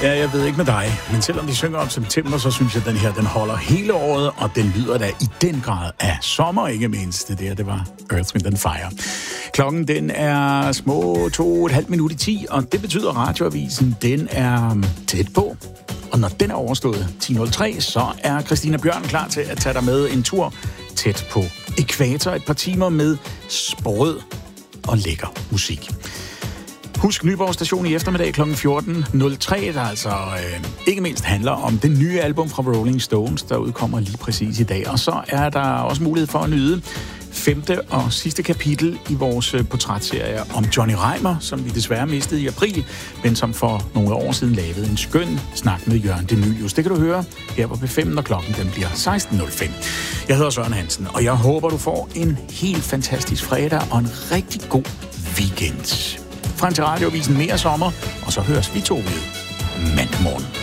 Ja, jeg ved ikke med dig, men selvom vi synger om september, så synes jeg, at den her, den holder hele året, og den lyder da i den grad af sommer, ikke mindst. Det var Earth, Wind & Fire. Klokken, den er små 2,5 minutter i 10, og det betyder, at radioavisen, den er tæt på. Og når den er overstået 10.03, så er Christina Bjørn klar til at tage dig med en tur tæt på ækvator. Et par timer med sprød og lækker musik. Husk Nyborg Station i eftermiddag kl. 14.03, der altså ikke mindst handler om det nye album fra Rolling Stones, der udkommer lige præcis i dag. Og så er der også mulighed for at nyde 5. og sidste kapitel i vores portrætserie om Johnny Reimer, som vi desværre mistede i april, men som for nogle år siden lavede en skøn snak med Jørgen De Mylius. Det kan du høre her på P5, når klokken den bliver 16.05. Jeg hedder Søren Hansen, og jeg håber, du får en helt fantastisk fredag og en rigtig god weekend. Frem til radioavisen mere sommer, og så høres vi to ved mandag morgen.